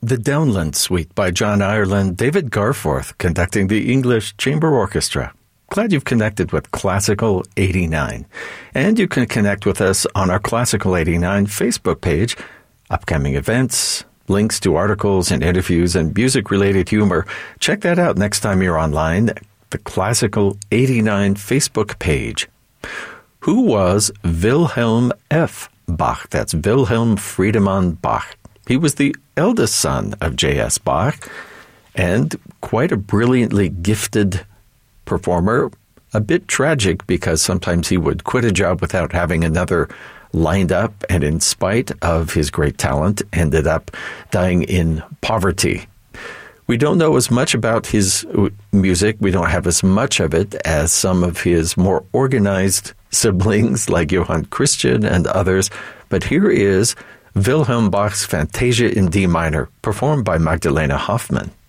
The Downland Suite by John Ireland, David Garforth conducting the English Chamber Orchestra. Glad you've connected with Classical 89. And you can connect with us on our Classical 89 Facebook page. Upcoming events, links to articles and interviews and music-related humor. Check that out next time you're online, the Classical 89 Facebook page. Who was Wilhelm F. Bach? That's Wilhelm Friedemann Bach. He was the eldest son of J.S. Bach and quite a brilliantly gifted performer. A bit tragic because sometimes he would quit a job without having another lined up, and in spite of his great talent, ended up dying in poverty. We don't know as much about his music. We don't have as much of it as some of his more organized siblings like Johann Christian and others. But here is Wilhelm Bach's Fantasia in D minor, performed by Magdalena Hoffmann.